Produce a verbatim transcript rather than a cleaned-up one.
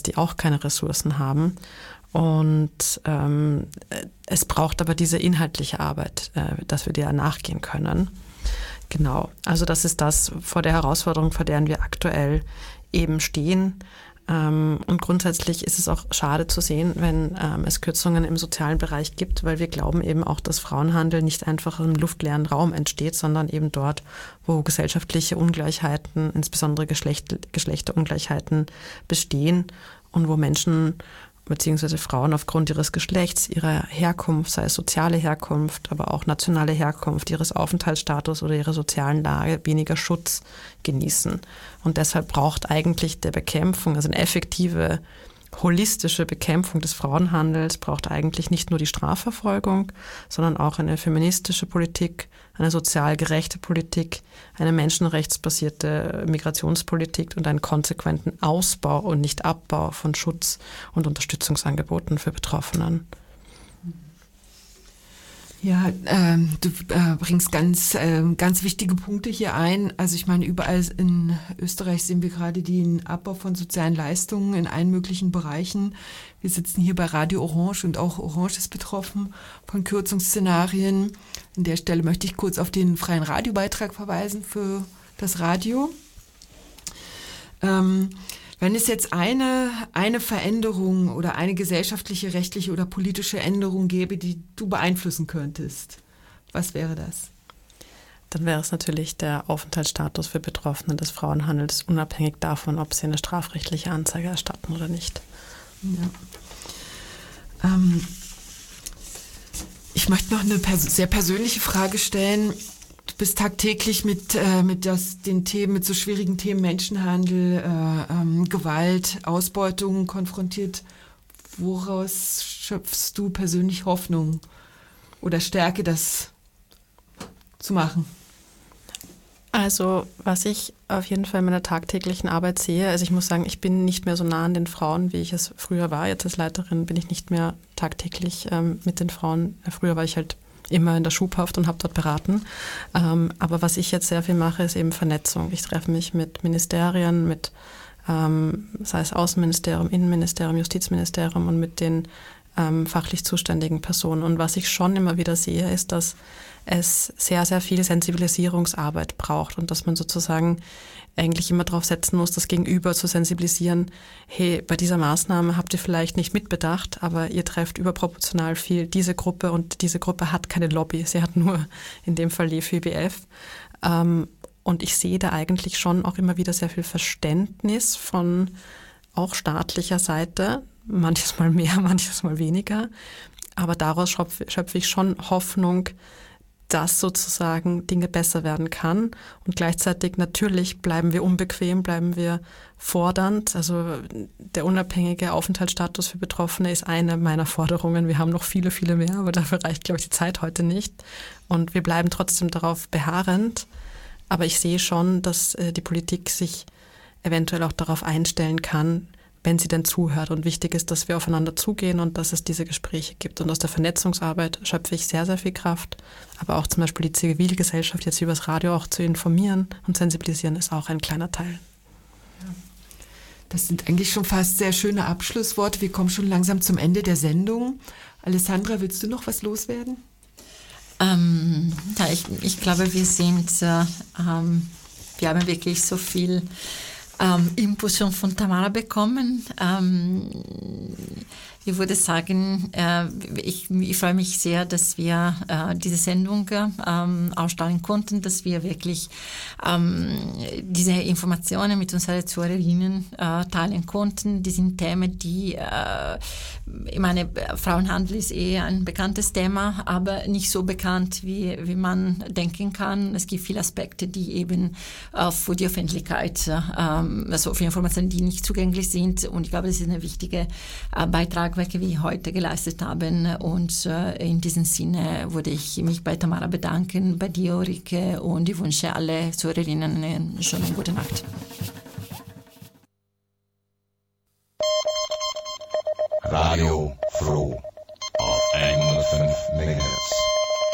die auch keine Ressourcen haben. Und ähm, es braucht aber diese inhaltliche Arbeit, äh, dass wir der nachgehen können. Genau, also das ist das vor der Herausforderung, vor der wir aktuell eben stehen. Ähm, und grundsätzlich ist es auch schade zu sehen, wenn ähm, es Kürzungen im sozialen Bereich gibt, weil wir glauben eben auch, dass Frauenhandel nicht einfach im luftleeren Raum entsteht, sondern eben dort, wo gesellschaftliche Ungleichheiten, insbesondere Geschlecht, Geschlechterungleichheiten bestehen und wo Menschen beziehungsweise Frauen aufgrund ihres Geschlechts, ihrer Herkunft, sei es soziale Herkunft, aber auch nationale Herkunft, ihres Aufenthaltsstatus oder ihrer sozialen Lage weniger Schutz genießen. Und deshalb braucht eigentlich der Bekämpfung, also eine effektive, holistische Bekämpfung des Frauenhandels, braucht eigentlich nicht nur die Strafverfolgung, sondern auch eine feministische Politik, eine sozial gerechte Politik, eine menschenrechtsbasierte Migrationspolitik und einen konsequenten Ausbau und nicht Abbau von Schutz- und Unterstützungsangeboten für Betroffenen. Ja, ähm, du äh, bringst ganz, äh, ganz wichtige Punkte hier ein. Also ich meine, überall in Österreich sehen wir gerade den Abbau von sozialen Leistungen in allen möglichen Bereichen. Wir sitzen hier bei Radio Orange und auch Orange ist betroffen von Kürzungsszenarien. An der Stelle möchte ich kurz auf den freien Radiobeitrag verweisen für das Radio. Ähm, Wenn es jetzt eine, eine Veränderung oder eine gesellschaftliche, rechtliche oder politische Änderung gäbe, die du beeinflussen könntest, was wäre das? Dann wäre es natürlich der Aufenthaltsstatus für Betroffene des Frauenhandels, unabhängig davon, ob sie eine strafrechtliche Anzeige erstatten oder nicht. Ja. Ähm, ich möchte noch eine pers- sehr persönliche Frage stellen. Du bist tagtäglich mit, äh, mit das, den Themen, mit so schwierigen Themen Menschenhandel, äh, ähm, Gewalt, Ausbeutung konfrontiert. Woraus schöpfst du persönlich Hoffnung oder Stärke, das zu machen? Also was ich auf jeden Fall in meiner tagtäglichen Arbeit sehe, also ich muss sagen, ich bin nicht mehr so nah an den Frauen, wie ich es früher war. Jetzt als Leiterin bin ich nicht mehr tagtäglich ähm, mit den Frauen. Früher war ich halt immer in der Schubhaft und habe dort beraten. Ähm, aber was ich jetzt sehr viel mache, ist eben Vernetzung. Ich treffe mich mit Ministerien, mit ähm, sei es Außenministerium, Innenministerium, Justizministerium und mit den ähm, fachlich zuständigen Personen. Und was ich schon immer wieder sehe, ist, dass es sehr, sehr viel Sensibilisierungsarbeit braucht und dass man sozusagen eigentlich immer darauf setzen muss, das Gegenüber zu sensibilisieren. Hey, bei dieser Maßnahme habt ihr vielleicht nicht mitbedacht, aber ihr trefft überproportional viel diese Gruppe und diese Gruppe hat keine Lobby. Sie hat nur in dem Fall die F I B F. Ähm, und ich sehe da eigentlich schon auch immer wieder sehr viel Verständnis von auch staatlicher Seite. Manches Mal mehr, manches Mal weniger. Aber daraus schöpfe, schöpfe ich schon Hoffnung, dass sozusagen Dinge besser werden kann. Und gleichzeitig natürlich bleiben wir unbequem, bleiben wir fordernd. Also der unabhängige Aufenthaltsstatus für Betroffene ist eine meiner Forderungen. Wir haben noch viele, viele mehr, aber dafür reicht, glaube ich, die Zeit heute nicht. Und wir bleiben trotzdem darauf beharrend. Aber ich sehe schon, dass äh, die Politik sich eventuell auch darauf einstellen kann, wenn sie denn zuhört. Und wichtig ist, dass wir aufeinander zugehen und dass es diese Gespräche gibt. Und aus der Vernetzungsarbeit schöpfe ich sehr, sehr viel Kraft. Aber auch zum Beispiel die Zivilgesellschaft jetzt übers Radio auch zu informieren und sensibilisieren, ist auch ein kleiner Teil. Ja. Das sind eigentlich schon fast sehr schöne Abschlussworte. Wir kommen schon langsam zum Ende der Sendung. Alessandra, willst du noch was loswerden? Ähm, ja, ich, ich glaube, wir sind, äh, ähm, wir haben wirklich so viel Ähm, Input schon von Tamara bekommen. Ähm, ich würde sagen, äh, ich, ich freue mich sehr, dass wir äh, diese Sendung ähm, ausstrahlen konnten, dass wir wirklich ähm, diese Informationen mit unseren Zuhörerinnen äh, teilen konnten. Das sind Themen, die, äh, ich meine, Frauenhandel ist eh ein bekanntes Thema, aber nicht so bekannt, wie, wie man denken kann. Es gibt viele Aspekte, die eben äh, für die Öffentlichkeit, äh, also für Informationen, die nicht zugänglich sind. Und ich glaube, das ist ein wichtiger äh, Beitrag, welche wir heute geleistet haben. Und äh, in diesem Sinne würde ich mich bei Tamara bedanken, bei dir, Ulrike, und ich wünsche alle Zuhörerinnen eine schöne gute Nacht. Radio Froh auf hundertfünf Megahertz.